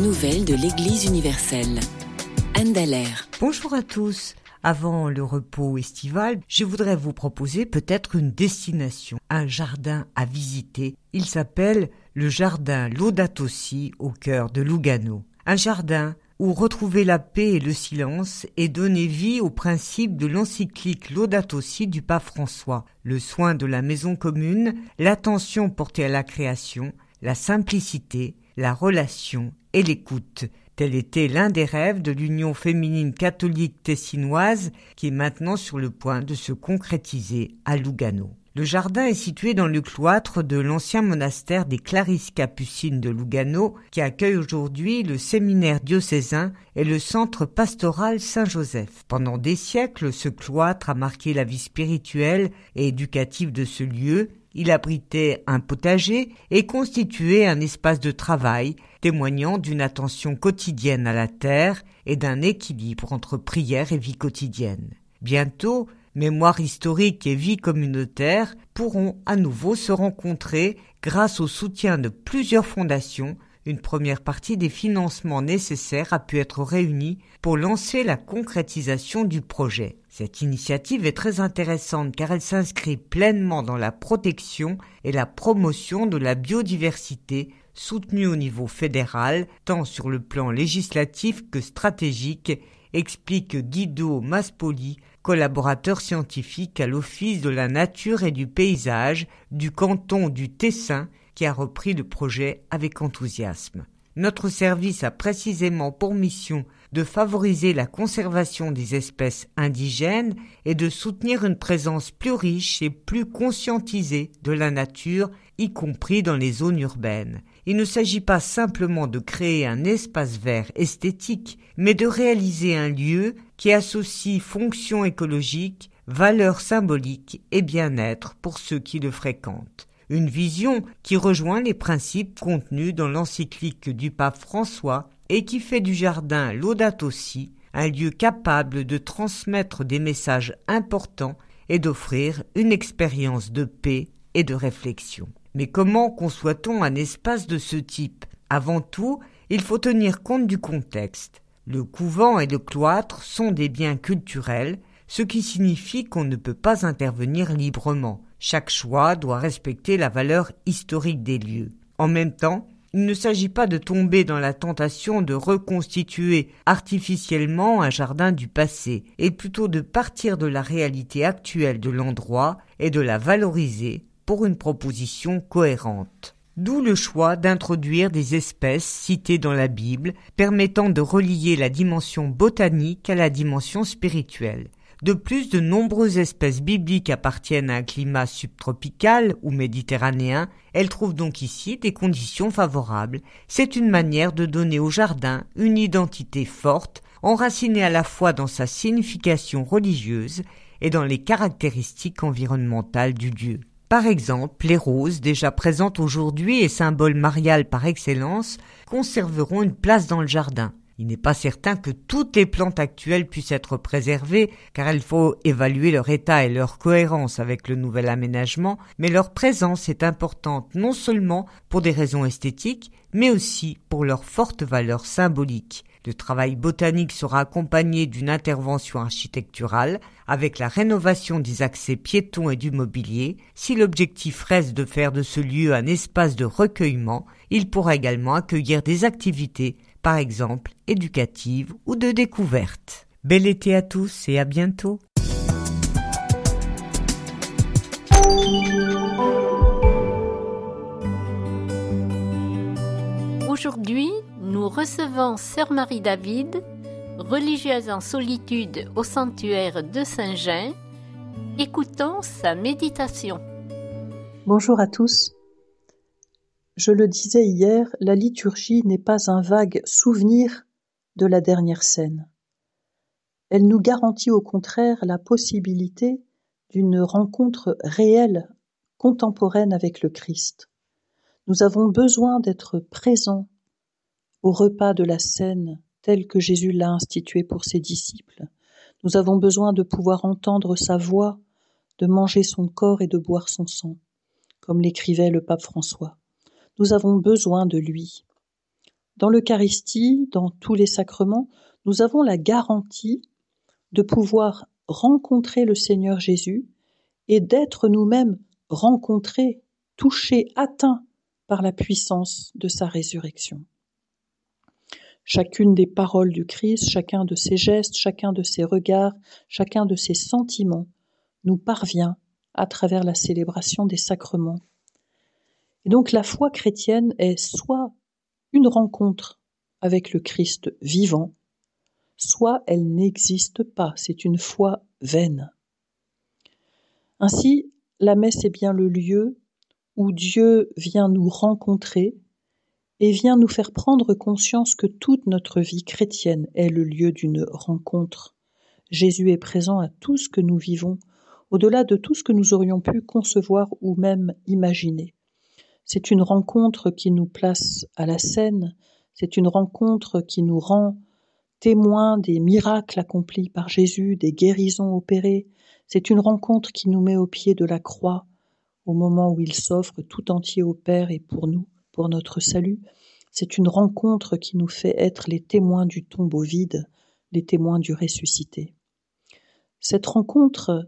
nouvelles de l'Église universelle. Anne Dallaire. Bonjour à tous. Avant le repos estival, je voudrais vous proposer peut-être une destination, un jardin à visiter. Il s'appelle le jardin Laudato Si au cœur de Lugano. Un jardin où retrouver la paix et le silence et donner vie au principe de l'encyclique Laudato Si du pape François, le soin de la maison commune, l'attention portée à la création, la simplicité, la relation et l'écoute. Tel était l'un des rêves de l'Union féminine catholique tessinoise qui est maintenant sur le point de se concrétiser à Lugano. Le jardin est situé dans le cloître de l'ancien monastère des Clarisses capucines de Lugano qui accueille aujourd'hui le séminaire diocésain et le centre pastoral Saint-Joseph. Pendant des siècles, ce cloître a marqué la vie spirituelle et éducative de ce lieu. Il abritait un potager et constituait un espace de travail témoignant d'une attention quotidienne à la terre et d'un équilibre entre prière et vie quotidienne. Bientôt, mémoire historique et vie communautaire pourront à nouveau se rencontrer grâce au soutien de plusieurs fondations. Une première partie des financements nécessaires a pu être réunie pour lancer la concrétisation du projet. Cette initiative est très intéressante car elle s'inscrit pleinement dans la protection et la promotion de la biodiversité soutenue au niveau fédéral, tant sur le plan législatif que stratégique, explique Guido Maspoli, collaborateur scientifique à l'Office de la nature et du paysage du canton du Tessin, qui a repris le projet avec enthousiasme. Notre service a précisément pour mission de favoriser la conservation des espèces indigènes et de soutenir une présence plus riche et plus conscientisée de la nature, y compris dans les zones urbaines. Il ne s'agit pas simplement de créer un espace vert esthétique, mais de réaliser un lieu qui associe fonction écologique, valeurs symboliques et bien-être pour ceux qui le fréquentent. Une vision qui rejoint les principes contenus dans l'encyclique du pape François et qui fait du jardin Laudato Si un lieu capable de transmettre des messages importants et d'offrir une expérience de paix et de réflexion. Mais comment conçoit-on un espace de ce type ? Avant tout, il faut tenir compte du contexte. Le couvent et le cloître sont des biens culturels, ce qui signifie qu'on ne peut pas intervenir librement. Chaque choix doit respecter la valeur historique des lieux. En même temps, il ne s'agit pas de tomber dans la tentation de reconstituer artificiellement un jardin du passé, et plutôt de partir de la réalité actuelle de l'endroit et de la valoriser pour une proposition cohérente. D'où le choix d'introduire des espèces citées dans la Bible, permettant de relier la dimension botanique à la dimension spirituelle. De plus, de nombreuses espèces bibliques appartiennent à un climat subtropical ou méditerranéen. Elles trouvent donc ici des conditions favorables. C'est une manière de donner au jardin une identité forte, enracinée à la fois dans sa signification religieuse et dans les caractéristiques environnementales du lieu. Par exemple, les roses, déjà présentes aujourd'hui et symbole marial par excellence, conserveront une place dans le jardin. Il n'est pas certain que toutes les plantes actuelles puissent être préservées, car il faut évaluer leur état et leur cohérence avec le nouvel aménagement, mais leur présence est importante non seulement pour des raisons esthétiques, mais aussi pour leur forte valeur symbolique. Le travail botanique sera accompagné d'une intervention architecturale, avec la rénovation des accès piétons et du mobilier. Si l'objectif reste de faire de ce lieu un espace de recueillement, il pourra également accueillir des activités, par exemple éducatives ou de découverte. Bel été à tous et à bientôt. Aujourd'hui, nous recevons Sœur Marie-David, religieuse en solitude au sanctuaire de Saint-Jean. Écoutons sa méditation. Bonjour à tous. Je le disais hier, la liturgie n'est pas un vague souvenir de la dernière scène. Elle nous garantit au contraire la possibilité d'une rencontre réelle, contemporaine avec le Christ. Nous avons besoin d'être présents au repas de la scène tel que Jésus l'a institué pour ses disciples. Nous avons besoin de pouvoir entendre sa voix, de manger son corps et de boire son sang, comme l'écrivait le pape François. Nous avons besoin de lui. Dans l'Eucharistie, dans tous les sacrements, nous avons la garantie de pouvoir rencontrer le Seigneur Jésus et d'être nous-mêmes rencontrés, touchés, atteints par la puissance de sa résurrection. Chacune des paroles du Christ, chacun de ses gestes, chacun de ses regards, chacun de ses sentiments nous parvient à travers la célébration des sacrements. Et donc la foi chrétienne est soit une rencontre avec le Christ vivant, soit elle n'existe pas, c'est une foi vaine. Ainsi, la messe est bien le lieu où Dieu vient nous rencontrer et vient nous faire prendre conscience que toute notre vie chrétienne est le lieu d'une rencontre. Jésus est présent à tout ce que nous vivons, au-delà de tout ce que nous aurions pu concevoir ou même imaginer. C'est une rencontre qui nous place à la scène, c'est une rencontre qui nous rend témoins des miracles accomplis par Jésus, des guérisons opérées. C'est une rencontre qui nous met au pied de la croix, au moment où il s'offre tout entier au Père et pour nous, pour notre salut. C'est une rencontre qui nous fait être les témoins du tombeau vide, les témoins du ressuscité. Cette rencontre,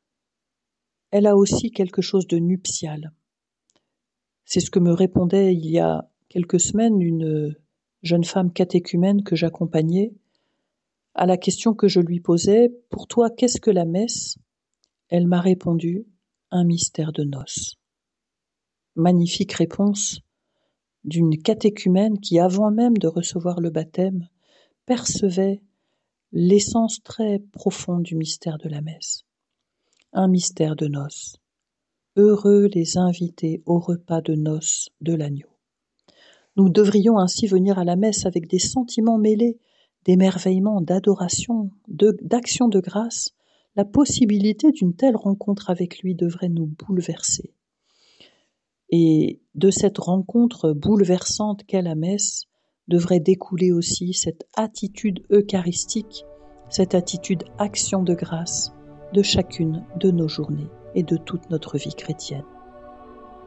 elle a aussi quelque chose de nuptial. C'est ce que me répondait il y a quelques semaines une jeune femme catéchumène que j'accompagnais. À la question que je lui posais, « Pour toi, qu'est-ce que la messe ?» Elle m'a répondu, « Un mystère de noces. » Magnifique réponse d'une catéchumène qui, avant même de recevoir le baptême, percevait l'essence très profonde du mystère de la messe. Un mystère de noces. Heureux les invités au repas de noces de l'agneau. Nous devrions ainsi venir à la messe avec des sentiments mêlés, d'émerveillement, d'adoration, d'action de grâce. La possibilité d'une telle rencontre avec lui devrait nous bouleverser. Et de cette rencontre bouleversante qu'est la messe, devrait découler aussi cette attitude eucharistique, cette attitude action de grâce de chacune de nos journées et de toute notre vie chrétienne.